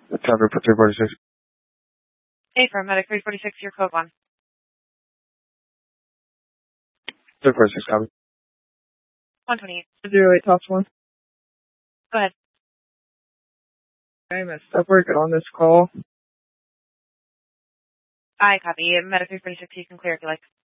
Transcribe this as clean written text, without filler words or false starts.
Traffic for 346. Hey, from Medic 346, your code 1. 346, copy. 128. 08, tops 1. Go ahead. I messed up. We're good on this call. I copy. Medic 346, you can clear if you like.